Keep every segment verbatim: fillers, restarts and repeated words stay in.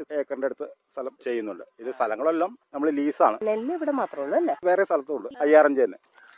എട്ട് ഏക്കറിന്റെ അടുത്ത് സ്ഥലം ചെയ്യുന്നുണ്ട്. ഇത് സ്ഥലങ്ങളെല്ലാം നമ്മൾ ലീസാണ്. നെല്ല് ഇവിടെ മാത്രമേ ഉള്ളൂ അല്ലേ? വേറെ സ്ഥലത്തും ഉണ്ട്. അയ്യാറഞ്ച് തന്നെ.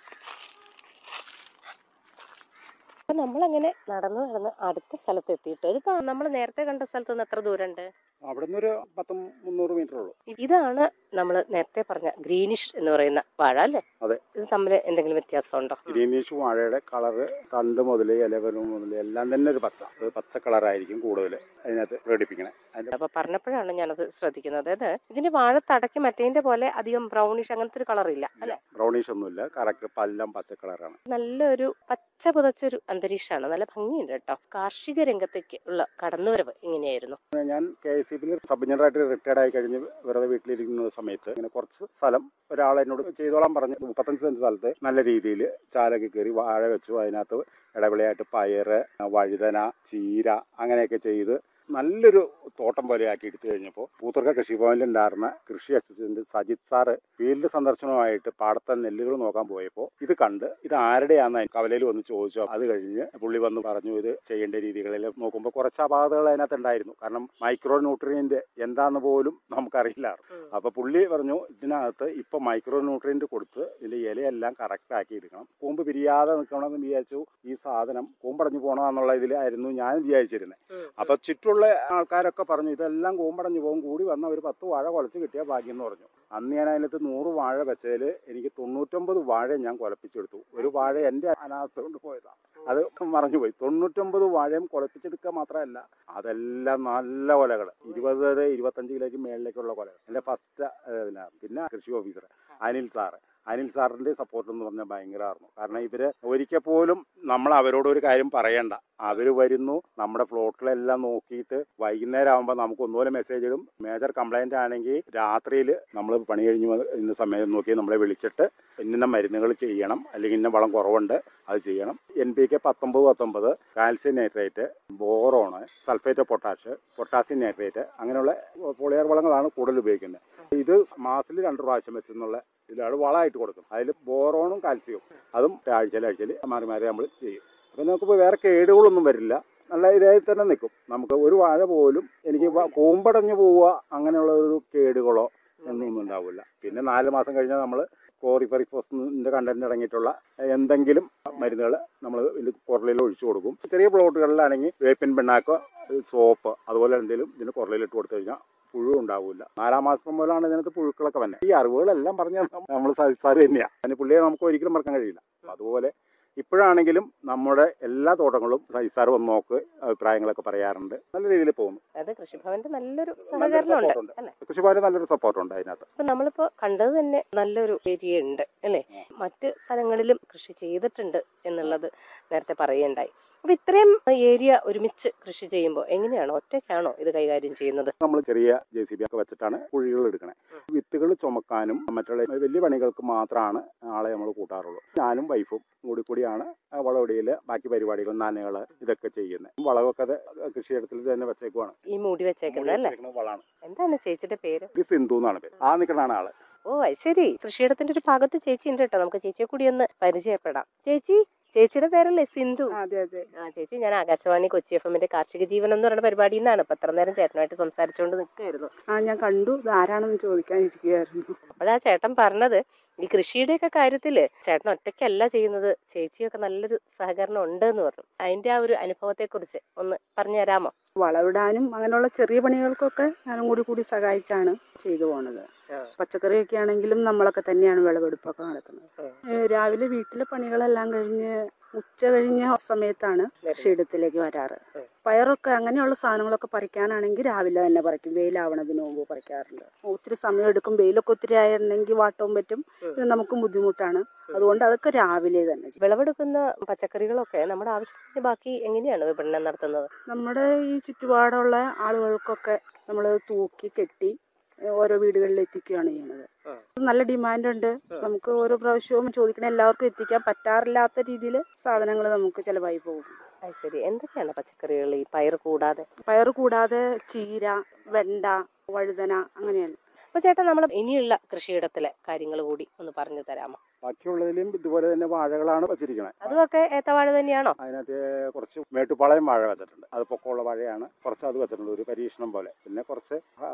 അപ്പൊ നമ്മളങ്ങനെ നടന്നു നടന്ന് അടുത്ത സ്ഥലത്ത് എത്തിയിട്ട് ഇത് നമ്മൾ നേരത്തെ കണ്ട സ്ഥലത്ത് നിന്ന് എത്ര ദൂരമുണ്ട്? അവിടെ നിന്ന് ഒരു പത്തും മുന്നൂറ് മീറ്റർ ഉള്ളൂ. ഇതാണ് നമ്മൾ നേരത്തെ പറഞ്ഞ ഗ്രീനിഷ് എന്ന് പറയുന്ന വാഴ അല്ലേ? അതെ. ഇത് തമ്മിൽ എന്തെങ്കിലും വ്യത്യാസമുണ്ടോ? ഗ്രീനിഷ് വാഴയുടെ കളറ് തണ്ട് മുതൽ ഇലവര മുതൽ എല്ലാം തന്നെ ഒരു പച്ച ഒരു പച്ച കളറായിരിക്കും കൂടുതൽ അതിനകത്ത് പ്രകടിപ്പിക്കണേ. അപ്പൊ പറഞ്ഞപ്പോഴാണ് ഞാനത് ശ്രദ്ധിക്കുന്നത്. അതായത് ഇതിന്റെ വാഴ തടക്കി മറ്റേതിന്റെ പോലെ അധികം ബ്രൗണിഷ് അങ്ങനത്തെ ഒരു കളർ ഇല്ല അല്ലെ? ബ്രൗണിഷ് ഒന്നുമില്ല, കറക്റ്റ് എല്ലാം പച്ച കളറാണ്. നല്ലൊരു പച്ച പുതച്ചൊരു അന്തരീക്ഷമാണ്. നല്ല ഭംഗിയുണ്ട് കേട്ടോ. കാർഷിക രംഗത്തേക്ക് ഉള്ള കടന്നുവരവ് ഇങ്ങനെയായിരുന്നു. ഞാൻ കെ എസ് ഇ ബിയിൽ സബ് എഞ്ചിനീയറായിട്ട് റിട്ടയർഡ് ആയി കഴിഞ്ഞ് വെറുതെ വീട്ടിലിരിക്കുന്ന സമയത്ത് ഇങ്ങനെ കുറച്ച് സ്ഥലം ഒരാൾ എന്നോട് ചെയ്തോളാൻ പറഞ്ഞ് മുപ്പത്തഞ്ച് സെന്റ് സ്ഥലത്ത് നല്ല രീതിയിൽ ചാലൊക്കെ കയറി വാഴ വെച്ചു. അതിനകത്ത് ഇടവിളയായിട്ട് പയറ്, വഴുതന, ചീര അങ്ങനെയൊക്കെ ചെയ്ത് നല്ലൊരു തോട്ടം പോലെ ആക്കി എടുത്തു കഴിഞ്ഞപ്പോൾ പൂത്തർക്ക കൃഷിഭവനിൽ ഉണ്ടായിരുന്ന കൃഷി അസിസ്റ്റന്റ് സജിത് സാറ് ഫീൽഡ് സന്ദർശനമായിട്ട് പാടത്തെ നെല്ലുകൾ നോക്കാൻ പോയപ്പോൾ ഇത് കണ്ട് ഇത് ആരുടെയാന്ന് കവലയിൽ വന്ന് ചോദിച്ചു. അത് കഴിഞ്ഞ് പുള്ളി വന്ന് പറഞ്ഞു ഇത് ചെയ്യേണ്ട രീതികളിൽ നോക്കുമ്പോൾ കുറച്ച് അപാകതകൾ അതിനകത്ത് ഉണ്ടായിരുന്നു. കാരണം മൈക്രോ ന്യൂട്രിയന്റ് എന്താന്ന് പോലും നമുക്കറിയില്ലായിരുന്നു. അപ്പൊ പുള്ളി പറഞ്ഞു ഇതിനകത്ത് ഇപ്പൊ മൈക്രോ ന്യൂട്രിയന്റ് കൊടുത്ത് ഇതിന്റെ ഇലയെല്ലാം കറക്റ്റ് ആക്കി എടുക്കണം. കൂമ്പ് പിരിയാതെ നിൽക്കണമെന്ന് വിചാരിച്ചു. ഈ സാധനം കൂമ്പടഞ്ഞു പോകണമെന്നുള്ള ഇതിലായിരുന്നു ഞാൻ വിചാരിച്ചിരുന്നത്. അപ്പൊ ചുറ്റും ആൾക്കാരൊക്കെ പറഞ്ഞു ഇതെല്ലാം കൂമ്പടഞ്ഞു പോകും, കൂടി വന്ന ഒരു പത്ത് വാഴ കുലച്ച് കിട്ടിയാൽ ഭാഗ്യം എന്ന് പറഞ്ഞു. അന്ന് ഞാൻ അതിനകത്ത് നൂറ് വാഴ വെച്ചതിൽ എനിക്ക് തൊണ്ണൂറ്റൊമ്പത് വാഴ ഞാൻ കുലപ്പിച്ചെടുത്തു. ഒരു വാഴ എൻ്റെ അനാസ്ഥ കൊണ്ട് പോയതാണ്, അത് മറഞ്ഞുപോയി. തൊണ്ണൂറ്റൊമ്പത് വാഴയും കുലപ്പിച്ചെടുക്കുക മാത്രമല്ല അതെല്ലാം നല്ല കൊലകൾ, ഇരുപത് ഇരുപത്തഞ്ച് കിലോയ്ക്ക് മേളിലേക്കുള്ള കൊലകൾ. എൻ്റെ ഫസ്റ്റ് ഇതിലാണ്. പിന്നെ കൃഷി ഓഫീസർ അനിൽ സാറ് അനിൽ സാറിന്റെ സപ്പോർട്ട് എന്ന് പറഞ്ഞാൽ ഭയങ്കരമായിരുന്നു. കാരണം ഇവര് ഒരിക്കൽ പോലും നമ്മൾ അവരോട് ഒരു കാര്യം പറയണ്ട, അവര് വരുന്നു നമ്മുടെ പ്ലോട്ടിലെല്ലാം നോക്കിയിട്ട് വൈകുന്നേരം ആകുമ്പോൾ നമുക്ക് ഒന്നുപോലെ മെസ്സേജ് ഇടും. മേജർ കംപ്ലൈന്റ് ആണെങ്കിൽ രാത്രിയിൽ നമ്മൾ പണി കഴിഞ്ഞ് ഇന്ന സമയം നോക്കി നമ്മളെ വിളിച്ചിട്ട് ഇന്ന മരുന്നുകൾ ചെയ്യണം, അല്ലെങ്കിൽ ഇന്ന വളം കുറവുണ്ട് അത് ചെയ്യണം. എൻ പി കെ പത്തൊമ്പത് പത്തൊമ്പത് calcium nitrate, boron, sulphate of potash, potassium nitrate അങ്ങനെയുള്ള പോളിയർ വളങ്ങളാണ് കൂടുതൽ ഉപയോഗിക്കുന്നത്. ഇത് മാസത്തിൽ രണ്ട് പ്രാവശ്യം വെച്ചെന്നുള്ള ഇതിലാണ് വളമായിട്ട് കൊടുക്കും. അതിൽ ബോറോണും കാൽസ്യവും അതും ആഴ്ചയിൽ ആഴ്ചയിൽ മാറി മാറി നമ്മൾ ചെയ്യും. അപ്പം നമുക്കിപ്പോൾ വേറെ കേടുകളൊന്നും വരില്ല, നല്ല ഇതായി തന്നെ നിൽക്കും. നമുക്ക് ഒരു വാഴ പോലും എനിക്ക് കൂമ്പടഞ്ഞു പോവുക അങ്ങനെയുള്ള ഒരു കേടുകളോ ഒന്നും ഉണ്ടാവില്ല. പിന്നെ നാല് മാസം കഴിഞ്ഞാൽ നമ്മൾ ക്ലോറിഫെറിഫോസിന്റെ കണ്ടന്റ് അടങ്ങിയിട്ടുള്ള എന്തെങ്കിലും മരുന്നുകൾ നമ്മൾ കുറലയിൽ ഒഴിച്ചു കൊടുക്കും. ചെറിയ പ്ലോട്ടുകളിലാണെങ്കിൽ വേപ്പിൻ പിണ്ണാക്കോ സോപ്പ് അതുപോലെ എന്തെങ്കിലും ഇതിന് കുറലയിൽ ഇട്ട് കൊടുത്തു കഴിഞ്ഞാൽ പുഴു ഉണ്ടാവില്ല. നാലാം മാസം മുതലാണ് ഇതിനകത്ത് പുഴുക്കളൊക്കെ വന്നെ. ഈ അറിവുകളെല്ലാം പറഞ്ഞാൽ നമ്മൾ സാറ് തന്നെയാണ്. അതിന് പുള്ളിയെ നമുക്ക് ഒരിക്കലും മറക്കാൻ കഴിയില്ല. അതുപോലെ ഇപ്പോഴാണെങ്കിലും നമ്മുടെ എല്ലാ തോട്ടങ്ങളും സൈസാർ വന്ന് നോക്ക് അഭിപ്രായങ്ങളൊക്കെ പറയാറുണ്ട്. നല്ല രീതിയിൽ പോകുന്നു. കൃഷിഭവന്റെ നല്ലൊരു സഹകരണം, കൃഷിഭവന്റെ നല്ലൊരു സപ്പോർട്ട് ഉണ്ട് അതിനകത്ത്. അപ്പൊ നമ്മളിപ്പോ കണ്ടത് തന്നെ നല്ലൊരു ഏരിയ ഉണ്ട് അല്ലെ? മറ്റ് സ്ഥലങ്ങളിലും കൃഷി ചെയ്തിട്ടുണ്ട് എന്നുള്ളത് നേരത്തെ പറയുണ്ടായി. അപ്പൊ ഇത്രയും ഏരിയ ഒരുമിച്ച് കൃഷി ചെയ്യുമ്പോൾ എങ്ങനെയാണോ, ഒറ്റയ്ക്കാണോ ഇത് കൈകാര്യം ചെയ്യുന്നത്? നമ്മൾ ചെറിയ ജെ സി ബി ഒക്കെ വെച്ചിട്ടാണ് കുഴികൾ എടുക്കണേ. വിത്തുകൾ ചുമക്കാനും മറ്റുള്ള വലിയ പണികൾക്ക് മാത്രമാണ് ആളെ നമ്മൾ കൂട്ടാറുള്ളൂ. ഞാനും വൈഫും കൂടി കൂടിയാണ് വളവടിയിൽ ബാക്കി പരിപാടികൾ, നനകള് ഇതൊക്കെ ചെയ്യുന്നത്. വളമൊക്കെ കൃഷിയിടത്തിൽ തന്നെ വെച്ചേക്കുവാണ്. ഈ മൂടി വെച്ചേക്കുന്നത് അല്ലേ? വളമാണ്. എന്താണ് ചേച്ചിയുടെ പേര്? സിന്ധു എന്നാണ് പേര്. ആ നിൽക്കണാണ് ആള്. ഓ ശരി. കൃഷിയിടത്തിന്റെ ഒരു ഭാഗത്ത് ചേച്ചി ഉണ്ട് കേട്ടോ. നമുക്ക് ചേച്ചിയെ കൂടി ഒന്ന് പരിചയപ്പെടാം. ചേച്ചി, ചേച്ചിയുടെ പേരല്ലേ സിന്ധു? അതെ അതെ. ആ ചേച്ചി, ഞാൻ ആകാശവാണി കൊച്ചി എഫ് എമ്മിന്റെ കാർഷിക ജീവനം എന്ന് പറയുന്ന പരിപാടിയിൽ നിന്നാണ് ഇപ്പൊ എത്ര നേരം ചേട്ടനായിട്ട് സംസാരിച്ചുകൊണ്ട് നിൽക്കുകയായിരുന്നു. ആ ഞാൻ കണ്ടു. ഇത് ആരാണെന്ന് ചോദിക്കാനിരിക്കുകയായിരുന്നു. അപ്പോഴാ ചേട്ടൻ പറഞ്ഞത് ഈ കൃഷിയുടെയൊക്കെ കാര്യത്തില് ചേട്ടൻ ഒറ്റയ്ക്കല്ല ചെയ്യുന്നത്, ചേച്ചിയൊക്കെ നല്ലൊരു സഹകരണം ഉണ്ട് എന്ന് പറഞ്ഞു. അതിന്റെ ആ ഒരു അനുഭവത്തെ കുറിച്ച് ഒന്ന് പറഞ്ഞു തരാമോ? വളവിടാനും അങ്ങനെയുള്ള ചെറിയ പണികൾക്കൊക്കെ ഞാനും കൂടി കൂടി സഹായിച്ചാണ് ചെയ്തു പോണത്. പച്ചക്കറിയൊക്കെ ആണെങ്കിലും നമ്മളൊക്കെ തന്നെയാണ് വിളവെടുപ്പൊക്കെ നടത്തുന്നത്. രാവിലെ വീട്ടിലെ പണികളെല്ലാം കഴിഞ്ഞ് ഉച്ച കഴിഞ്ഞ സമയത്താണ് കൃഷിയിടത്തിലേക്ക് വരാറ്. പയറൊക്കെ അങ്ങനെയുള്ള സാധനങ്ങളൊക്കെ പറിക്കാനാണെങ്കിൽ രാവിലെ തന്നെ പറിക്കും. വെയിലാവണതിന് മുമ്പ് പറിക്കാറുണ്ട്. ഒത്തിരി സമയം എടുക്കും. വെയിലൊക്കെ ഒത്തിരി ആയിരുന്നെങ്കിൽ വാട്ടവും പറ്റും, പിന്നെ നമുക്കും ബുദ്ധിമുട്ടാണ്. അതുകൊണ്ട് അതൊക്കെ രാവിലെ തന്നെ. വിളവെടുക്കുന്ന പച്ചക്കറികളൊക്കെ നമ്മുടെ ആവശ്യത്തിന് ബാക്കി എങ്ങനെയാണ് വിപണനം നടത്തുന്നത്? നമ്മുടെ ഈ ചുറ്റുപാടുള്ള ആളുകൾക്കൊക്കെ നമ്മൾ തൂക്കി കെട്ടി ഓരോ വീടുകളിൽ എത്തിക്കുകയാണ് ചെയ്യുന്നത്. നല്ല ഡിമാൻഡ് ഉണ്ട്. നമുക്ക് ഓരോ പ്രാവശ്യവും ചോദിക്കണ എല്ലാവർക്കും എത്തിക്കാൻ പറ്റാറില്ലാത്ത രീതിയിൽ സാധനങ്ങൾ നമുക്ക് ചിലവായി പോകും. ശരി. എന്തൊക്കെയാണ് പച്ചക്കറികൾ ഈ പയർ കൂടാതെ? പയർ കൂടാതെ ചീര, വെണ്ട, വഴുതന അങ്ങനെയാണ്. അപ്പൊ ചേട്ടാ, നമ്മൾ ഇനിയുള്ള കൃഷിയിടത്തിലെ കാര്യങ്ങൾ കൂടി ഒന്ന് പറഞ്ഞു തരാമോ? ബാക്കിയുള്ളതിലും ഇതുപോലെ തന്നെ വാഴകളാണ് വെച്ചിരിക്കുന്നത്. അതുമൊക്കെ ഏത്തവാഴ തന്നെയാണോ? അതിനകത്ത് കുറച്ച് മേട്ടുപ്പാളയം വാഴ വെച്ചിട്ടുണ്ട്. അത് പൊക്കമുള്ള വാഴയാണ്. കുറച്ച് അത് വെച്ചിട്ടുണ്ട്, ഒരു പരീക്ഷണം പോലെ. പിന്നെ കുറച്ച്